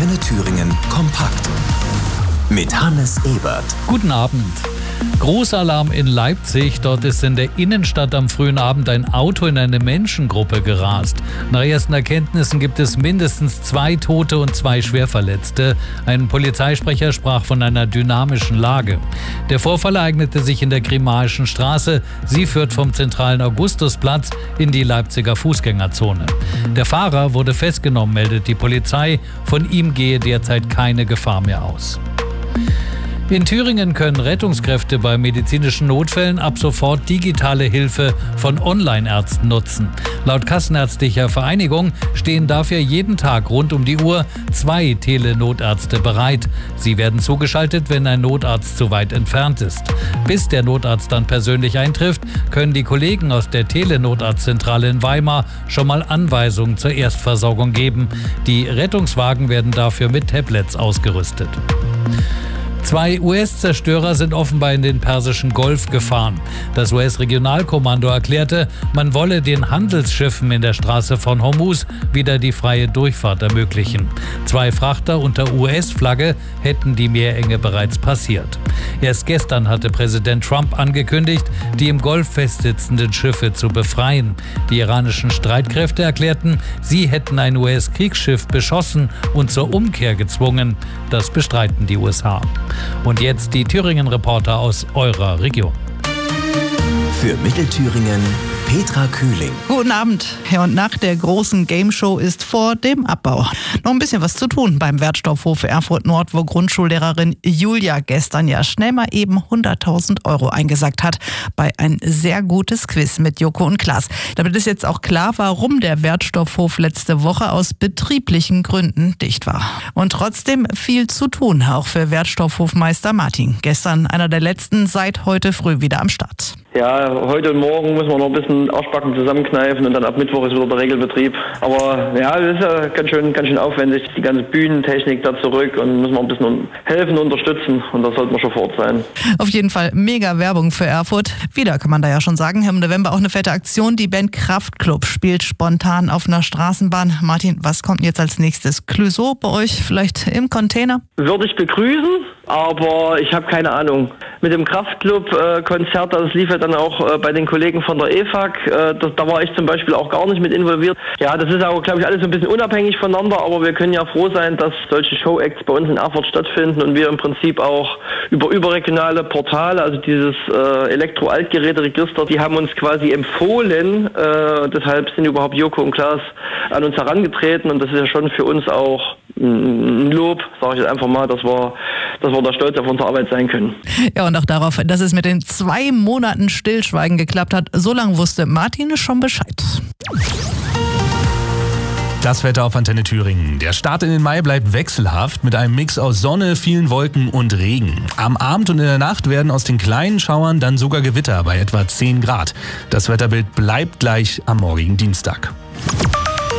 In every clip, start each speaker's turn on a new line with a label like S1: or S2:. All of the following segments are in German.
S1: Antenne Thüringen kompakt mit Hannes Ebert.
S2: Guten Abend. Großalarm in Leipzig. Dort ist in der Innenstadt am frühen Abend ein Auto in eine Menschengruppe gerast. Nach ersten Erkenntnissen gibt es mindestens 2 Tote und 2 Schwerverletzte. Ein Polizeisprecher sprach von einer dynamischen Lage. Der Vorfall ereignete sich in der Grimmaischen Straße. Sie führt vom zentralen Augustusplatz in die Leipziger Fußgängerzone. Der Fahrer wurde festgenommen, meldet die Polizei. Von ihm gehe derzeit keine Gefahr mehr aus. In Thüringen können Rettungskräfte bei medizinischen Notfällen ab sofort digitale Hilfe von Online-Ärzten nutzen. Laut Kassenärztlicher Vereinigung stehen dafür jeden Tag rund um die Uhr 2 Telenotärzte bereit. Sie werden zugeschaltet, wenn ein Notarzt zu weit entfernt ist. Bis der Notarzt dann persönlich eintrifft, können die Kollegen aus der Telenotarztzentrale in Weimar schon mal Anweisungen zur Erstversorgung geben. Die Rettungswagen werden dafür mit Tablets ausgerüstet. 2 US-Zerstörer sind offenbar in den Persischen Golf gefahren. Das US-Regionalkommando erklärte, man wolle den Handelsschiffen in der Straße von Hormuz wieder die freie Durchfahrt ermöglichen. 2 Frachter unter US-Flagge hätten die Meerenge bereits passiert. Erst gestern hatte Präsident Trump angekündigt, die im Golf festsitzenden Schiffe zu befreien. Die iranischen Streitkräfte erklärten, sie hätten ein US-Kriegsschiff beschossen und zur Umkehr gezwungen. Das bestreiten die USA. Und jetzt die Thüringen-Reporter aus eurer Region.
S1: Für Mittelthüringen Petra Kühling.
S3: Guten Abend. Ja, und nach der großen Gameshow ist vor dem Abbau noch ein bisschen was zu tun beim Wertstoffhof Erfurt Nord, wo Grundschullehrerin Julia gestern ja schnell mal eben 100.000 € eingesackt hat bei ein sehr gutes Quiz mit Joko und Klaas. Damit ist jetzt auch klar, warum der Wertstoffhof letzte Woche aus betrieblichen Gründen dicht war. Und trotzdem viel zu tun, auch für Wertstoffhofmeister Martin. Gestern einer der letzten, seit heute früh wieder am Start.
S4: Ja, heute und morgen müssen wir noch ein bisschen Arschbacken zusammenkneifen und dann ab Mittwoch ist wieder der Regelbetrieb. Aber ja, das ist ja ganz schön aufwendig. Die ganze Bühnentechnik da zurück und müssen wir ein bisschen helfen, unterstützen und da sollten wir schon vor Ort sein.
S3: Auf jeden Fall mega Werbung für Erfurt. Wieder kann man da ja schon sagen, im November auch eine fette Aktion. Die Band Kraftklub spielt spontan auf einer Straßenbahn. Martin, was kommt jetzt als nächstes? Clouseau bei euch vielleicht im Container?
S4: Würde ich begrüßen, aber ich habe keine Ahnung. Mit dem Kraftklub-Konzert, das lief ja dann auch bei den Kollegen von der EFAG. Da war ich zum Beispiel auch gar nicht mit involviert. Ja, das ist auch, glaube ich, alles so ein bisschen unabhängig voneinander, aber wir können ja froh sein, dass solche Show-Acts bei uns in Erfurt stattfinden und wir im Prinzip auch über überregionale Portale, also dieses Elektro-Altgeräte-Register, die haben uns quasi empfohlen. Deshalb sind überhaupt Joko und Klaas an uns herangetreten und das ist ja schon für uns auch ein Lob, sage ich jetzt einfach mal, dass wir da stolz auf unsere Arbeit sein können.
S3: Ja, und auch darauf, dass es mit den 2 Monaten Stillschweigen geklappt hat. So lange wusste Martin schon Bescheid.
S5: Das Wetter auf Antenne Thüringen. Der Start in den Mai bleibt wechselhaft mit einem Mix aus Sonne, vielen Wolken und Regen. Am Abend und in der Nacht werden aus den kleinen Schauern dann sogar Gewitter bei etwa 10 Grad. Das Wetterbild bleibt gleich am morgigen Dienstag.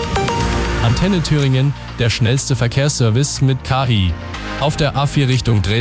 S6: Antenne Thüringen, der schnellste Verkehrsservice mit KI. Auf der A4 Richtung Dresden